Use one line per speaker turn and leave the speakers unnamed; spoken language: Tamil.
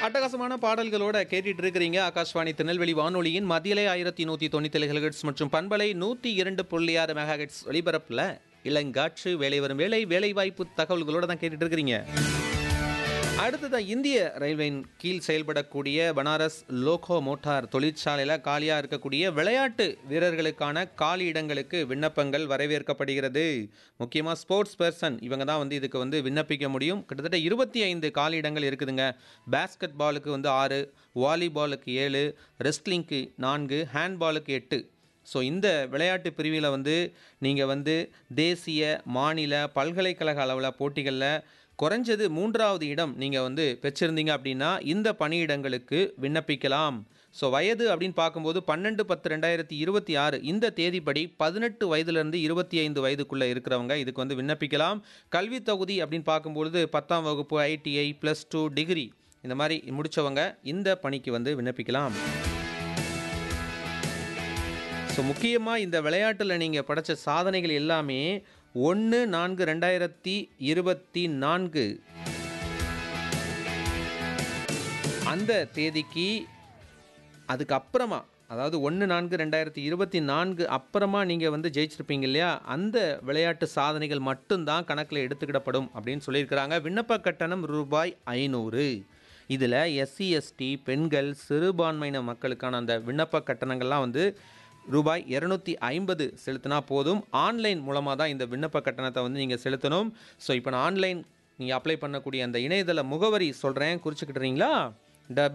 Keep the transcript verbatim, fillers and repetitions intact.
அட்டகாசமான பாடல்களோட கேட்டுட்டு இருக்கிறீங்க ஆகாஷ்வாணி திருநெல்வேலி வானொலியின் மதியலை ஆயிரத்தி நூற்றி தொண்ணூற்றி ஏழு ஹெர்ட்ஸ் மற்றும் பண்பலை நூற்றி இரண்டு புள்ளி ஆறு மெகா ஹெர்ட்ஸ் ஒலிபரப்பில் இளங்காற்று வேலை வரும் வேலை வேலைவாய்ப்பு தகவல்களோட தான் கேட்டுட்டு இருக்கிறீங்க. அடுத்ததான் இந்திய ரயில்வேயின் கீழ் செயல்படக்கூடிய பனாரஸ் லோகோ மோட்டார் தொழிற்சாலையில் காலியாக இருக்கக்கூடிய விளையாட்டு வீரர்களுக்கான காலி இடங்களுக்கு விண்ணப்பங்கள் வரவேற்கப்படுகிறது. முக்கியமாக ஸ்போர்ட்ஸ் பர்சன் இவங்க தான் வந்து இதுக்கு வந்து விண்ணப்பிக்க முடியும். கிட்டத்தட்ட இருபத்தி ஐந்து காலி இடங்கள் இருக்குதுங்க. பேஸ்கெட் பாலுக்கு வந்து ஆறு, வாலிபாலுக்கு ஏழு, ரெஸ்லிங்க்கு நான்கு, ஹேண்ட்பாலுக்கு எட்டு. ஸோ இந்த விளையாட்டு பிரிவில் வந்து நீங்கள் வந்து தேசிய மாநில பல்கலைக்கழக அளவில் போட்டிகளில் குறைஞ்சது மூன்றாவது இடம் நீங்கள் வந்து பெற்றிருந்தீங்க அப்படின்னா இந்த பணியிடங்களுக்கு விண்ணப்பிக்கலாம். ஸோ வயது அப்படின்னு பார்க்கும்போது பன்னெண்டு பத்து ரெண்டாயிரத்தி இருபத்தி ஆறு இந்த தேதிப்படி பதினெட்டு வயதுலேருந்து இருபத்தி ஐந்து வயதுக்குள்ளே இருக்கிறவங்க இதுக்கு வந்து விண்ணப்பிக்கலாம். கல்வி தகுதி அப்படின்னு பார்க்கும்பொழுது பத்தாம் வகுப்பு, ஐடிஐ, ப்ளஸ் டூ, டிகிரி இந்த மாதிரி முடித்தவங்க இந்த பணிக்கு வந்து விண்ணப்பிக்கலாம். ஸோ முக்கியமாக இந்த விளையாட்டில் நீங்கள் படைச்ச சாதனைகள் எல்லாமே ஒன்று நான்கு ரெண்டாயிரத்தி இருபத்தி நான்கு அந்த தேதிக்கு அதுக்கப்புறமா, அதாவது ஒன்று நான்கு ரெண்டாயிரத்தி இருபத்தி நான்கு அப்புறமா நீங்கள் வந்து ஜெயிச்சிருப்பீங்க இல்லையா, அந்த விளையாட்டு சாதனைகள் மட்டும்தான் கணக்கில் எடுத்துக்கிடப்படும் அப்படின்னு சொல்லியிருக்கிறாங்க. விண்ணப்ப கட்டணம் ரூபாய் ஐநூறு. இதில் எஸ்சி எஸ்டி, பெண்கள், சிறுபான்மையின மக்களுக்கான அந்த விண்ணப்ப கட்டணங்கள்லாம் வந்து ரூபாய் இரநூத்தி ஐம்பது செலுத்தினா போதும். ஆன்லைன் மூலமாக தான் இந்த விண்ணப்ப கட்டணத்தை வந்து நீங்கள் செலுத்தணும். ஸோ இப்போ நான் ஆன்லைன் நீங்கள் அப்ளை பண்ணக்கூடிய அந்த இணையதள முகவரி சொல்கிறேன், குறிச்சுக்கிட்டுறீங்களா?